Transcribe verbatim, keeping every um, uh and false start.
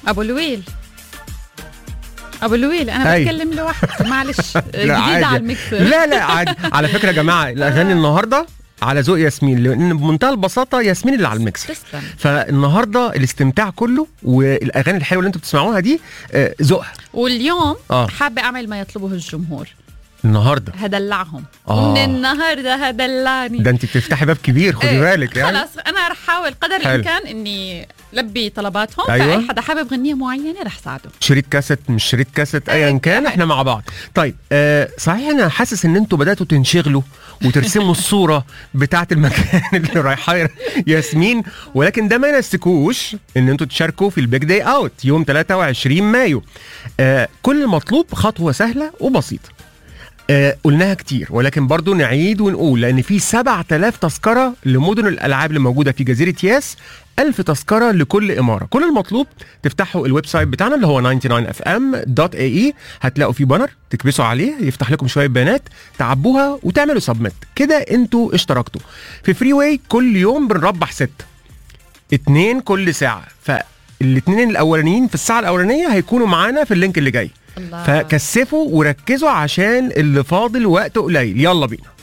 ابو لويل ابو لويل انا أي. بتكلم لوحدي معلش جديد على الميكسر. لا لا عادي. على فكره يا جماعه الاغاني النهارده على ذوق ياسمين، لان بمنتهى البساطه ياسمين اللي على الميكسر. تسلم. فالنهارده الاستمتاع كله والاغاني الحلوه اللي انتوا بتسمعوها دي آه، ذوقها. واليوم آه. حابه اعمل ما يطلبه الجمهور، النهارده هدلعهم. آه. ومن النهارده هدلعني. ده انت بتفتحي باب كبير، خدي إيه، بالك يعني. خلاص انا رح احاول قدر الامكان اني لبي طلباتهم. أيوة. فاي حدا حابب غنيه معينه رح ساعده. شريط كاسيت مش شريط كاسيت ايا كان احنا مع بعض. طيب آه صحيح انا حاسس ان انتوا بداتوا تنشغلوا وترسموا الصوره بتاعه المكان اللي رايحه ياسمين، ولكن ده ما ينسكوش ان انتوا تشاركوا في البيج داي اوت يوم ثلاثة وعشرين مايو. آه كل المطلوب خطوه سهله وبسيطه. آه قلناها كتير ولكن برضو نعيد ونقول، لان في سبعة آلاف تذكره لمدن الالعاب اللي موجوده في جزيره ياس، ألف تذكره لكل اماره. كل المطلوب تفتحوا الويب سايت بتاعنا اللي هو تسعة وتسعين اف ام دوت اي اي، هتلاقوا فيه بانر تكبسوا عليه يفتح لكم شويه بيانات تعبوها وتعملوا سبميت. كده انتوا اشتركتوا في فري واي. كل يوم بنربح ستة، اتنين كل ساعه، فالاثنين الاولانيين في الساعه الاولانيه هيكونوا معانا في اللينك اللي جاي. الله. فكثفوا وركزوا عشان اللي فاضل وقت قليل. يلا بينا.